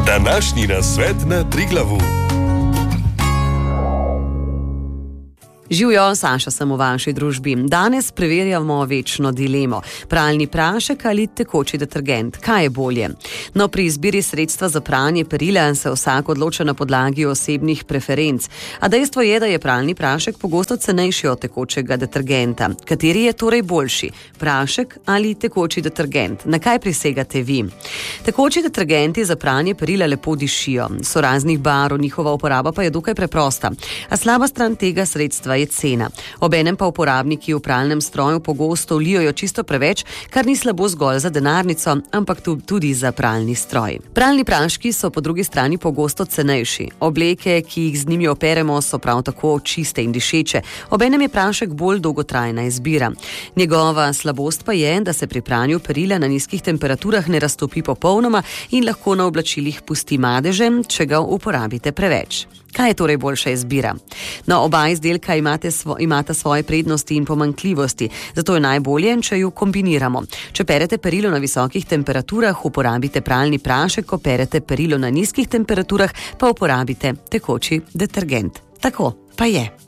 Današnji nasvet na Triglavu. Živjo, Saša sem v vaši družbi. Danes preverjamo večno dilemo. Pralni prašek ali tekoči detergent? Kaj je bolje? No, pri izbiri sredstva za pranje perila se vsak odloča na podlagi osebnih preferenc. A dejstvo je, da je pralni prašek pogosto cenejši od tekočega detergenta. Kateri je torej boljši? Prašek ali tekoči detergent? Na kaj prisegate vi? Tekoči detergenti za pranje perila lepo dišijo. So raznih barv, njihova uporaba pa je dokaj preprosta. A slaba stran tega sredstva je cena. Obenem pa uporabniki v pralnem stroju pogosto vlijajo čisto preveč, kar ni slabo zgolj za denarnico, ampak tudi za pralni stroj. Pralni praški so po drugi strani pogosto cenejši. Obleke, ki jih z njimi operemo, so prav tako čiste in dišeče. Obenem je prašek bolj dolgotrajna izbira. Njegova slabost pa je, da se pri pranju perila na nizkih temperaturah ne raztopi popolnoma in lahko na oblačilih pusti madeže, če ga uporabite preveč. Kaj je torej boljša izbira? No, oba izdelka imata svoje prednosti in pomanjkljivosti, zato je najbolje, če ju kombiniramo. Če perete perilo na visokih temperaturah, uporabite pralni prašek, ko perete perilo na nizkih temperaturah, pa uporabite tekoči detergent. Tako pa je.